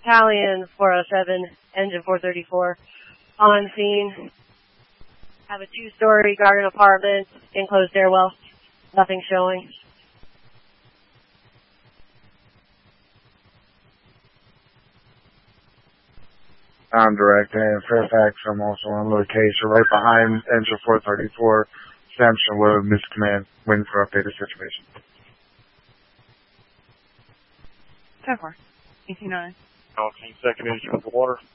Battalion 407, engine 434, on scene. Have a 2-story garden apartment, enclosed stairwell, nothing showing. I'm direct and Fairfax. I'm also on location right behind engine 434, Sampson Road, Missed Command, waiting for updated situation. 10-4, 18-9. 2nd engine for water.